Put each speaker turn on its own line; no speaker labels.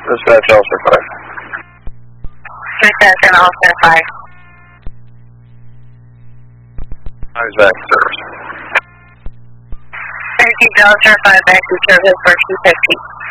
Dispatch All-Star 5.
Dispatch and All-Star 5.
Back to service.
Thank you, All-Star 5, back to service for 250.